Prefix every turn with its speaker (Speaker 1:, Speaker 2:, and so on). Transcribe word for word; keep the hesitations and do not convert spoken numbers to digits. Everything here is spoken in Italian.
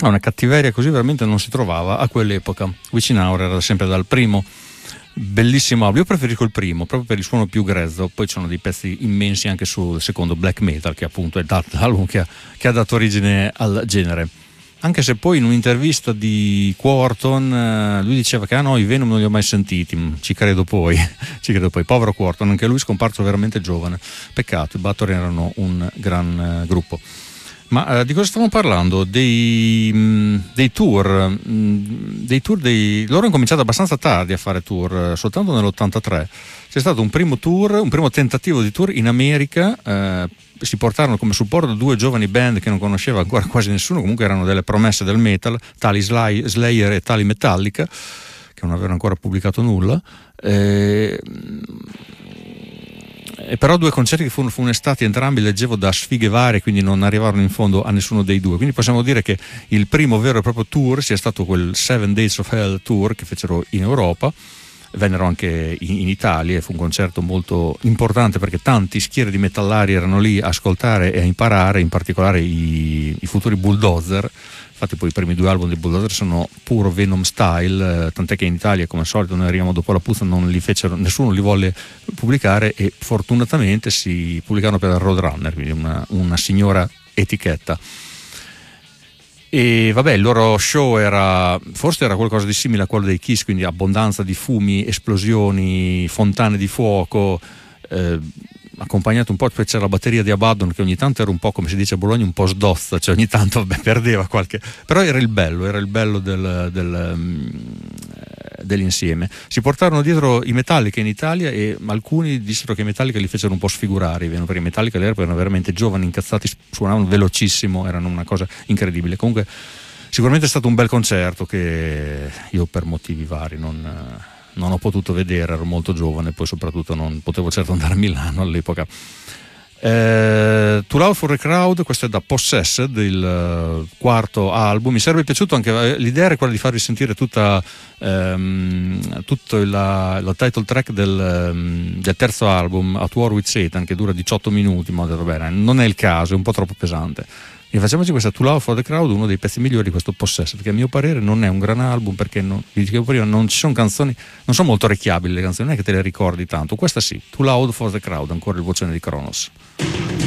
Speaker 1: No, una cattiveria così veramente non si trovava a quell'epoca. Witching Hour era sempre dal primo bellissimo album. Io preferisco il primo proprio per il suono più grezzo, poi ci sono dei pezzi immensi anche sul secondo, Black Metal, che appunto è l'album che ha, che ha dato origine al genere. Anche se poi in un'intervista di Quorthon lui diceva che ah no, i Venom non li ho mai sentiti, ci credo poi, ci credo poi. Povero Quorthon, anche lui scomparso veramente giovane, peccato. I Bathory erano un gran uh, gruppo. Ma uh, di cosa stavamo parlando? Dei, mh, dei tour, mh, dei tour dei... loro hanno cominciato abbastanza tardi a fare tour, uh, soltanto nell'ottantatré c'è stato un primo tour, un primo tentativo di tour in America. Uh, si portarono come supporto due giovani band che non conosceva ancora quasi nessuno, comunque erano delle promesse del metal, tali Sly, Slayer e tali Metallica, che non avevano ancora pubblicato nulla. E, e però due concerti che furono funestati entrambi, leggevo, da sfighe varie, quindi non arrivarono in fondo a nessuno dei due. Quindi possiamo dire che il primo vero e proprio tour sia stato quel Seven Days of Hell Tour che fecero in Europa. Vennero anche in, in Italia e fu un concerto molto importante perché tanti schiere di metallari erano lì a ascoltare e a imparare, in particolare i, i futuri Bulldozer. Infatti poi i primi due album dei Bulldozer sono puro Venom style, eh, tant'è che in Italia, come al solito, noi arriviamo dopo la puzza, non li fecero, nessuno li volle pubblicare e fortunatamente si pubblicarono per Roadrunner, quindi una, una signora etichetta. E vabbè, il loro show era, forse era qualcosa di simile a quello dei Kiss, quindi abbondanza di fumi, esplosioni, fontane di fuoco, eh, accompagnato un po', poi c'era la batteria di Abaddon che ogni tanto era un po', come si dice a Bologna, un po' sdozza, cioè ogni tanto vabbè, perdeva qualche, però era il bello, era il bello del, del, um, dell'insieme. Si portarono dietro i Metallica in Italia e alcuni dissero che i Metallica li fecero un po' sfigurare, perché i Metallica all'epoca erano veramente giovani, incazzati, suonavano velocissimo, erano una cosa incredibile. Comunque sicuramente è stato un bel concerto che io per motivi vari non... non ho potuto vedere, ero molto giovane, poi soprattutto non potevo certo andare a Milano all'epoca. Eh, Too Loud for the Crowd, questo è da Possessed, il uh, quarto album. Mi sarebbe piaciuto anche, eh, l'idea era quella di farvi sentire tutta ehm, tutto il, la, la title track del, um, del terzo album, At War with Satan, che dura diciotto minuti, ma vabbè, non è il caso, è un po' troppo pesante. E facciamoci questa Too Loud for the Crowd, uno dei pezzi migliori di questo Possessed, che a mio parere non è un gran album, perché non, vi dicevo prima, non ci sono canzoni, non sono molto orecchiabili le canzoni, non è che te le ricordi tanto. Questa sì, Too Loud for the Crowd, ancora il vocione di Kronos.